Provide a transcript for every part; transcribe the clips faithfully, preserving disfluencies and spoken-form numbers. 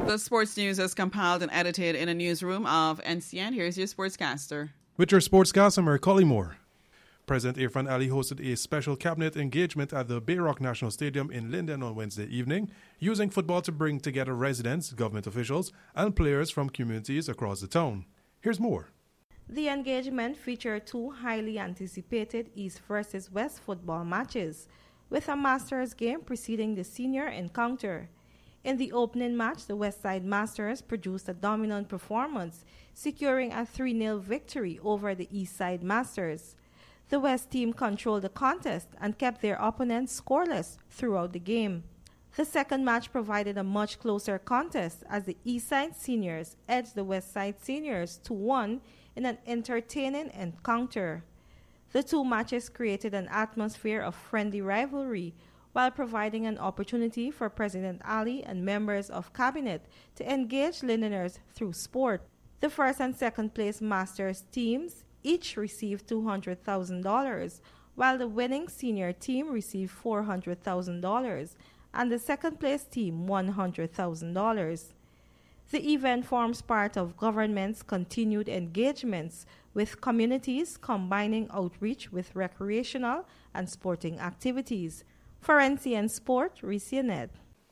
The sports news is compiled and edited in a newsroom of N C N. Here's your sportscaster. With your sportscaster, Mary Collymore. President Irfan Ali hosted a special cabinet engagement at the Bayrock National Stadium in Linden on Wednesday evening, using football to bring together residents, government officials, and players from communities across the town. Here's more. The engagement featured two highly anticipated East versus West football matches, with a Masters game preceding the senior encounter. In the opening match, the Westside Masters produced a dominant performance, securing a three nil victory over the Eastside Masters. The West team controlled the contest and kept their opponents scoreless throughout the game. The second match provided a much closer contest as the Eastside Seniors edged the Westside Seniors two one in an entertaining encounter. The two matches created an atmosphere of friendly rivalry while providing an opportunity for President Ali and members of cabinet to engage Lindeners through sport. The first and second place Masters teams each received two hundred thousand dollars, while the winning senior team received four hundred thousand dollars and the second place team one hundred thousand dollars. The event forms part of government's continued engagements with communities, combining outreach with recreational and sporting activities. For N C N Sport, Ricia Ned.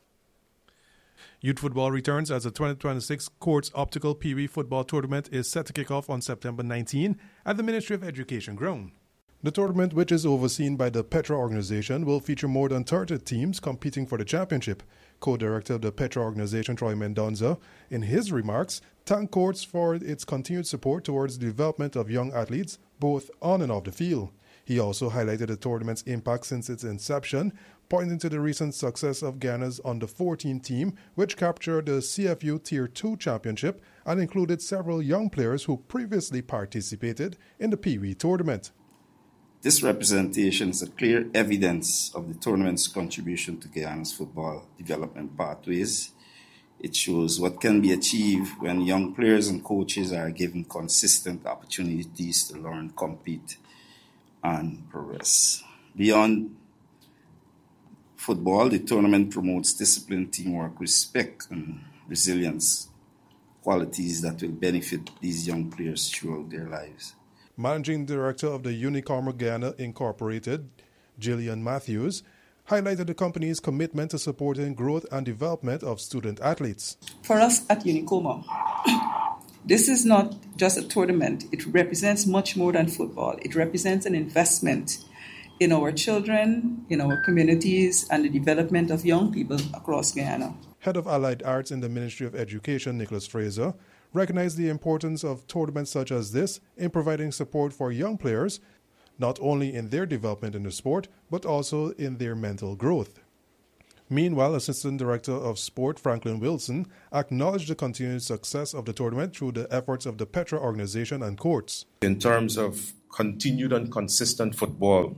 Youth football returns as the twenty twenty-six Courts Optical Pee Wee Football Tournament is set to kick off on September nineteenth at the Ministry of Education ground. The tournament, which is overseen by the Petra organization, will feature more than thirty teams competing for the championship. Co-director of the Petra organization, Troy Mendonza, in his remarks, thanked Courts for its continued support towards the development of young athletes, both on and off the field. He also highlighted the tournament's impact since its inception, pointing to the recent success of Ghana's under fourteen team, which captured the C F U Tier two championship and included several young players who previously participated in the Pee Wee tournament. This representation is a clear evidence of the tournament's contribution to Guyana's football development pathways. It shows what can be achieved when young players and coaches are given consistent opportunities to learn, compete, and progress. Beyond football, the tournament promotes discipline, teamwork, respect, and resilience, qualities that will benefit these young players throughout their lives. Managing Director of the Unicorn Guyana Incorporated, Jillian Matthews, highlighted the company's commitment to supporting growth and development of student athletes. For us at Unicoma, this is not just a tournament. It represents much more than football. It represents an investment in our children, in our communities, and the development of young people across Guyana. Head of Allied Arts in the Ministry of Education, Nicholas Fraser, recognized the importance of tournaments such as this in providing support for young players, not only in their development in the sport, but also in their mental growth. Meanwhile, Assistant Director of Sport Franklin Wilson acknowledged the continued success of the tournament through the efforts of the Petra organization and Courts. In terms of continued and consistent football,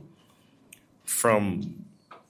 from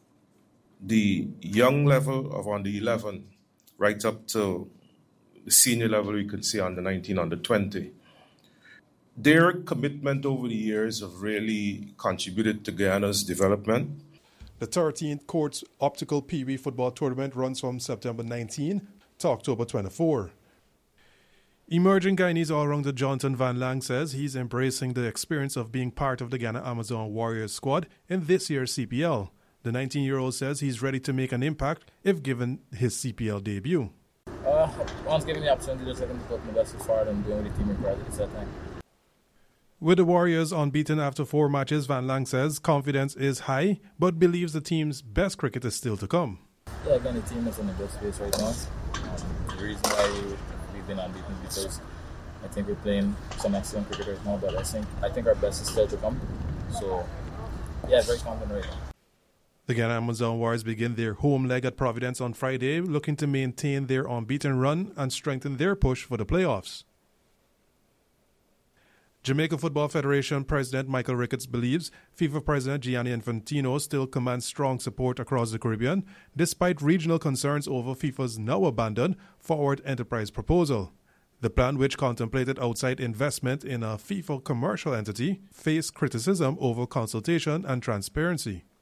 the young level of under eleven right up to the senior level, we could say under nineteen, under twenty. Their commitment over the years have really contributed to Guyana's development. The thirteenth Courts Optical Pee Wee Football Tournament runs from September nineteenth to October twenty-fourth. Emerging Guyanese all-rounder Jonathan Van Lang says he's embracing the experience of being part of the Ghana Amazon Warriors squad in this year's C P L. The nineteen-year-old says he's ready to make an impact if given his C P L debut. Uh, once given the opportunity, just looking to put my best foot forward and doing with the team in practice at that time. With the Warriors unbeaten after four matches, Van Lang says confidence is high, but believes the team's best cricket is still to come. Yeah, again, the team is in a good space right now. Um, the reason why we've been unbeaten because I think we're playing some excellent cricket right now, but I think I think our best is still to come. So, yeah, very confident right now. The Ghana Amazon Warriors begin their home leg at Providence on Friday, looking to maintain their unbeaten run and strengthen their push for the playoffs. Jamaica Football Federation President Michael Ricketts believes FIFA President Gianni Infantino still commands strong support across the Caribbean, despite regional concerns over FIFA's now-abandoned Forward Enterprise proposal. The plan, which contemplated outside investment in a FIFA commercial entity, faced criticism over consultation and transparency.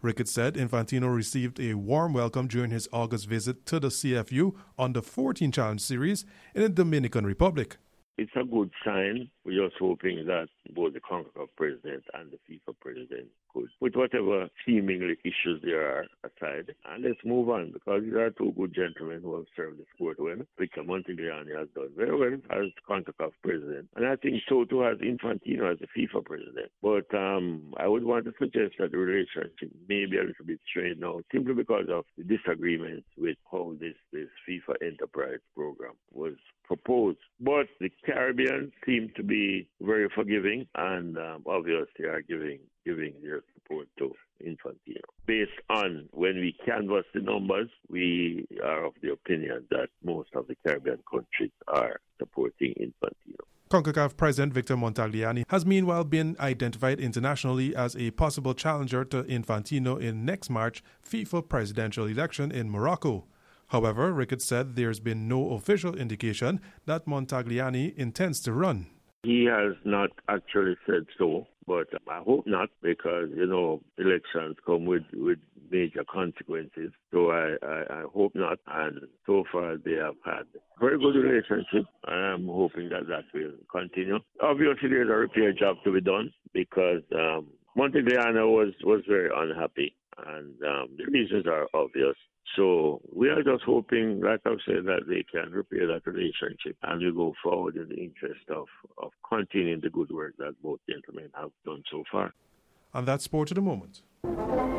Ricketts said Infantino received a warm welcome during his August visit to the C F U on the fourteen Challenge Series in the Dominican Republic. It's a good sign. We're just hoping that both the CONCACAF president and the FIFA president could put whatever seemingly issues there are aside and let's move on, because these are two good gentlemen who have served the sport well. Victor Montagliani has done very well as CONCACAF president, and I think so too has Infantino as the FIFA president. But um, I would want to suggest that the relationship may be a little bit strained now, simply because of the disagreements with how this, this FIFA Enterprise program was proposed. But the Caribbean seem to be very forgiving, and um, obviously are giving giving their support to Infantino. Based on when we canvass the numbers, we are of the opinion that most of the Caribbean countries are supporting Infantino. CONCACAF President Victor Montagliani has meanwhile been identified internationally as a possible challenger to Infantino in next March FIFA presidential election in Morocco. However, Ricketts said there's been no official indication that Montagliani intends to run. He has not actually said so, but I hope not, because, you know, elections come with, with major consequences. So I, I, I hope not. And so far they have had a very good relationship. I'm hoping that that will continue. Obviously, there's a repair job to be done, because um, Montagliani was, was very unhappy, and um, the reasons are obvious. So we are just hoping, like I've said, that they can repair that relationship and we go forward in the interest of, of continuing the good work that both gentlemen have done so far. And that's Sport to the Moment.